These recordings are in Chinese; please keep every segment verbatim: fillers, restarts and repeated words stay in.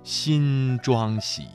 新妆喜。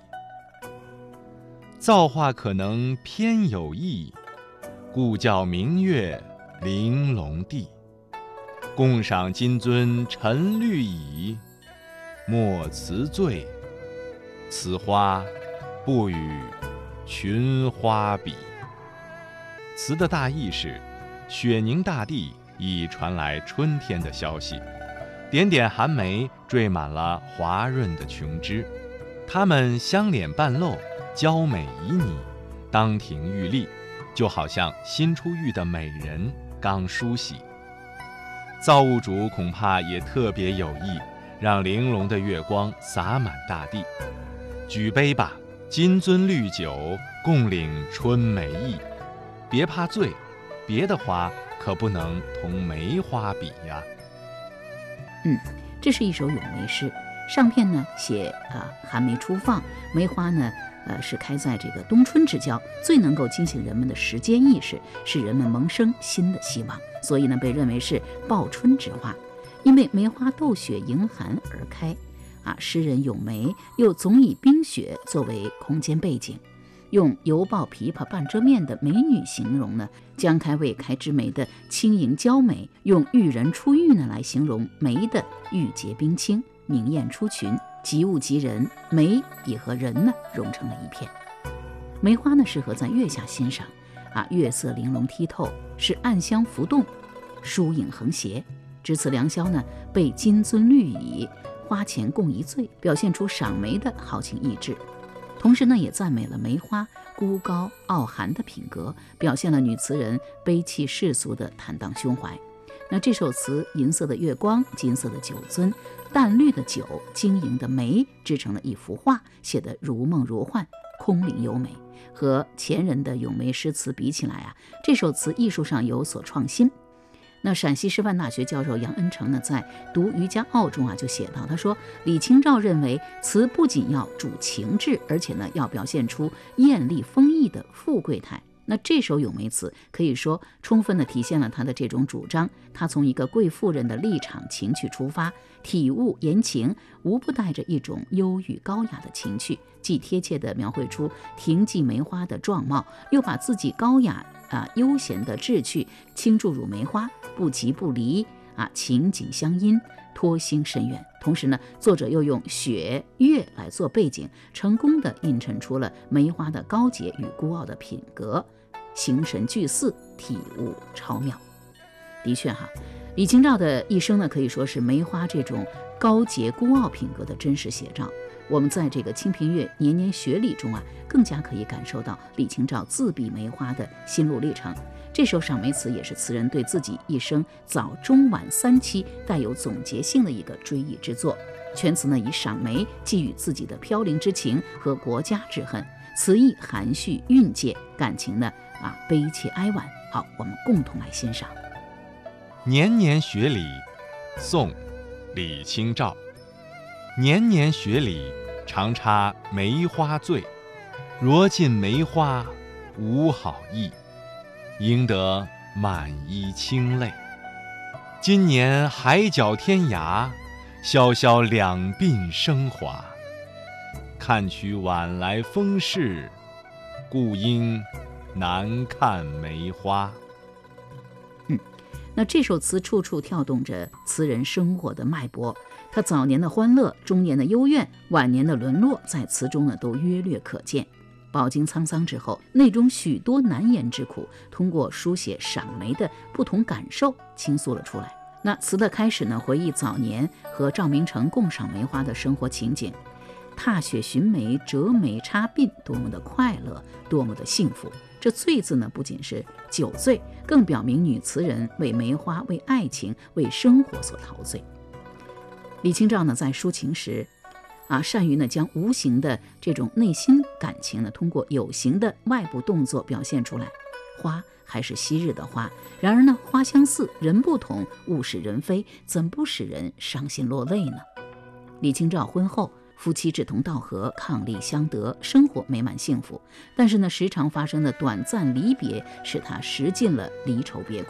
造化可能偏有意，故叫明月玲珑地。共赏金樽沉绿蚁，莫辞醉，此花不与群花比。词的大意是，雪凝大地已传来春天的消息，点点寒梅缀满了滑润的琼枝，它们香脸半露，娇美旖旎，当庭玉立，就好像新出浴的美人刚梳洗。造物主恐怕也特别有意，让玲珑的月光洒满大地。举杯吧，金樽绿酒，共领春梅意。别怕醉，别的花可不能同梅花比呀。 嗯，这是一首咏梅诗。上片呢写啊寒梅初放，梅花呢呃是开在这个冬春之交，最能够惊醒人们的时间意识，使人们萌生新的希望，所以呢被认为是报春之花。因为梅花斗雪迎寒而开啊，诗人咏梅又总以冰雪作为空间背景，用犹抱琵琶半遮面的美女形容呢将开未开之梅的轻盈娇美，用玉人出浴呢来形容梅的玉洁冰清，明艳出群，及物及人，梅也和人呢融成了一片。梅花呢适合在月下欣赏啊，月色玲珑剔透，是暗香浮动，疏影横斜。值此良宵呢，备金樽绿蚁，花前共一醉，表现出赏梅的豪情逸致。同时呢，也赞美了梅花孤高傲寒的品格，表现了女词人悲泣世俗的坦荡胸怀。那这首词，银色的月光，金色的酒樽，淡绿的酒，晶莹的梅，制成了一幅画，写得如梦如幻，空灵优美。和前人的咏梅诗词比起来啊，这首词艺术上有所创新。那陕西师范大学教授杨恩成呢，在读渔家傲中啊就写到，他说李清照认为词不仅要主情志，而且呢要表现出艳丽丰溢的富贵态。那这首咏梅词可以说充分地体现了他的这种主张，他从一个贵妇人的立场情趣出发，体悟言情无不带着一种忧郁高雅的情趣，既贴切地描绘出庭寄梅花的状貌，又把自己高雅啊悠闲的志趣倾注入梅花，不急不离啊，情景相因，托心深远。同时呢，作者又用雪月来做背景，成功地映衬出了梅花的高洁与孤傲的品格，形神俱似，体悟超妙。的确哈，李清照的一生呢，可以说是梅花这种高洁孤傲品格的真实写照。我们在这个《清平乐年年学礼》中啊，更加可以感受到李清照自闭梅花的心路历程。这首赏梅词也是词人对自己一生早中晚三期带有总结性的一个追忆之作。全词呢以赏梅寄予自己的飘零之情和国家之恨，词意含蓄蕴藉，感情呢啊悲切哀婉。好，我们共同来欣赏。 年年学礼，宋·李清照。年年学礼，常插梅花醉。若尽梅花无好意，应得满衣清泪。今年海角天涯，萧萧两鬓生华。看取晚来风势，故应难看梅花。 嗯，那这首词处处跳动着词人生活的脉搏，他早年的欢乐，中年的幽怨，晚年的沦落，在词中呢都约略可见。饱经沧桑之后，内中许多难言之苦，通过书写赏梅的不同感受倾诉了出来。那词的开始呢，回忆早年和赵明诚共赏梅花的生活情景，踏雪寻梅，折梅插鬓，多么的快乐，多么的幸福。这醉字呢，不仅是酒醉，更表明女词人为梅花、为爱情、为生活所陶醉。李清照呢，在抒情时啊，善于呢将无形的这种内心感情呢，通过有形的外部动作表现出来。花还是昔日的花，然而呢，花相似，人不同，物是人非，怎不使人伤心落泪呢？李清照婚后，夫妻志同道合，伉俪相得，生活美满幸福。但是呢，时常发生的短暂离别，使她食尽了离愁别苦。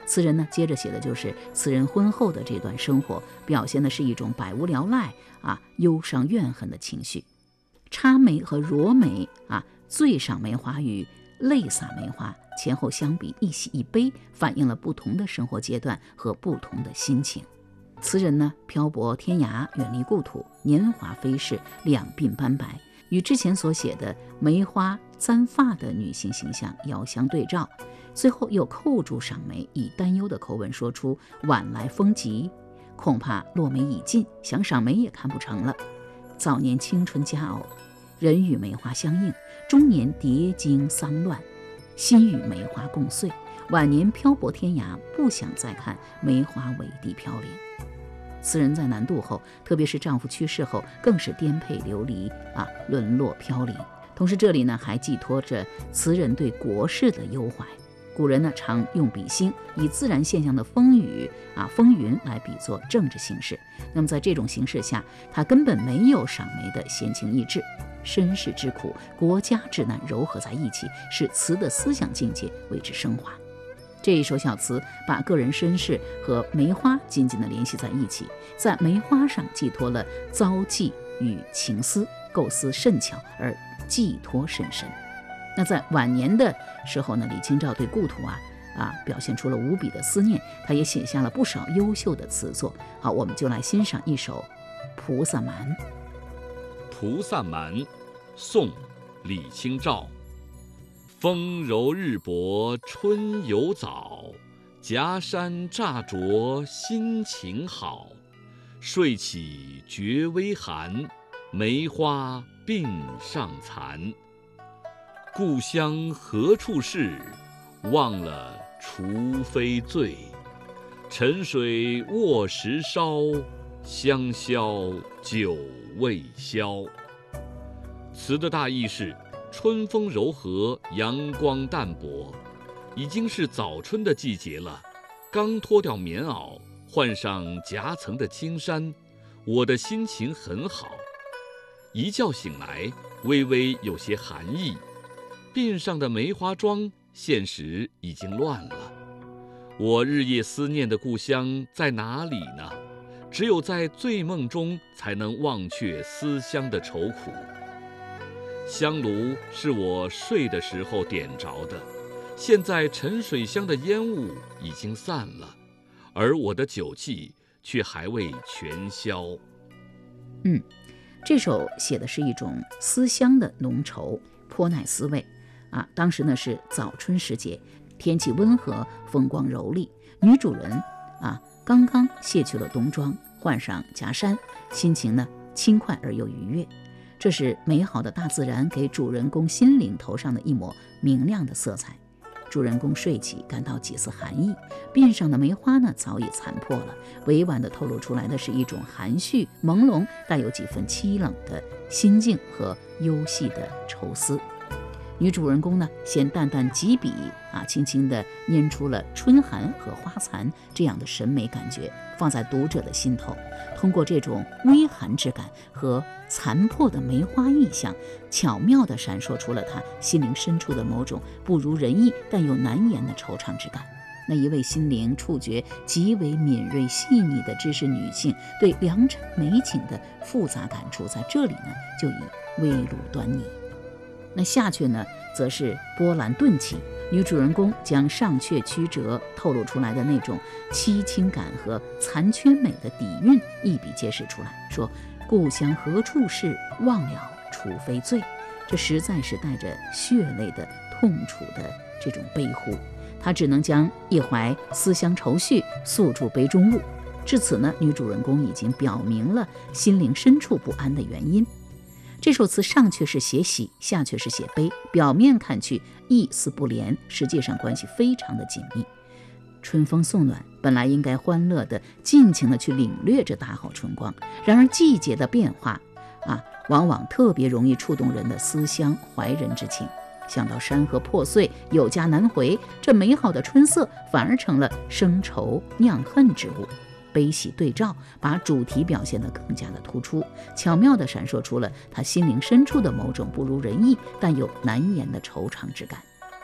词人呢，接着写的就是词人婚后的这段生活，表现的是一种百无聊赖啊、忧伤怨恨的情绪。插梅和弱梅啊，醉赏梅花与泪洒梅花前后相比，一喜一悲，反映了不同的生活阶段和不同的心情。词人呢，漂泊天涯，远离故土，年华飞逝，两鬓斑白，与之前所写的梅花簪发的女性形象遥相对照。最后又扣住赏梅，以担忧的口吻说出晚来风急，恐怕落梅已尽，想赏梅也看不成了。早年青春佳偶，人与梅花相映，中年蝶经丧乱，心与梅花共碎，晚年漂泊天涯，不想再看梅花委地飘零。词人在南渡后，特别是丈夫去世后，更是颠沛流离啊，沦落飘零。同时这里呢，还寄托着词人对国事的忧怀。古人呢，常用比兴，以自然现象的风雨啊、风云来比作政治形势。那么在这种形势下，他根本没有赏梅的闲情逸致，身世之苦、国家之难糅合在一起，使词的思想境界为之升华。这一首小词把个人身世和梅花紧紧地联系在一起，在梅花上寄托了遭际与情思，构思甚巧而寄托甚深。那在晚年的时候呢，李清照对故土啊啊表现出了无比的思念，他也写下了不少优秀的词作。好，我们就来欣赏一首《菩萨蛮》。 《菩萨蛮》宋·李清照。风柔日薄春犹早，夹山乍着心情好。睡起觉微寒，梅花鬓上残。故乡何处是？忘了除非醉。沉水卧石烧，香消酒未消。词的大意是：春风柔和，阳光淡薄，已经是早春的季节了。刚脱掉棉袄，换上夹层的青衫，我的心情很好。一觉醒来，微微有些寒意。鬓上的梅花妆，现实已经乱了。我日夜思念的故乡在哪里呢？只有在醉梦中，才能忘却思乡的愁苦。香炉是我睡的时候点着的，现在沉水香的烟雾已经散了，而我的酒气却还未全消。 嗯，这首写的是一种思乡的浓稠，颇耐思味啊。当时呢是早春时节，天气温和，风光柔丽，女主人啊刚刚卸去了冬装，换上夹衫，心情呢轻快而又愉悦。这是美好的大自然给主人公心灵头上的一抹明亮的色彩。主人公睡起，感到几丝寒意，鬓上的梅花呢早已残破了，委婉地透露出来的是一种含蓄朦胧，带有几分凄冷的心境和幽细的愁思。女主人公呢，先淡淡几笔啊，轻轻地拈出了春寒和花残这样的审美感觉，放在读者的心头。通过这种微寒之感和残破的梅花意象，巧妙地闪烁出了她心灵深处的某种不如人意但又难言的惆怅之感。那一位心灵触觉极为敏锐细腻的知识女性对良辰美景的复杂感触，在这里呢就已微露端倪。那下阙呢，则是波澜顿起，女主人公将上阙曲折透露出来的那种凄清感和残缺美的底蕴一笔揭示出来，说故乡何处是？忘了除非醉。这实在是带着血泪的痛楚的这种悲呼，她只能将一怀思乡愁绪诉诸杯中物。至此呢，女主人公已经表明了心灵深处不安的原因。这首词上阙是写喜，下阙是写悲，表面看去意思不连，实际上关系非常的紧密。春风送暖，本来应该欢乐的、尽情的去领略这大好春光，然而季节的变化啊，往往特别容易触动人的思乡怀人之情。想到山河破碎，有家难回，这美好的春色反而成了生愁酿恨之物。悲喜对照，把主题表现得更加的突出，巧妙地闪烁出了他心灵深处的某种不如人意但又难言的惆怅之感。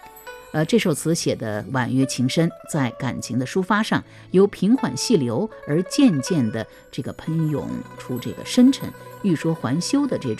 呃，这首词写的婉约情深，在感情的抒发上由平缓细流而渐渐的这个喷涌出这个深沉欲说还休的这种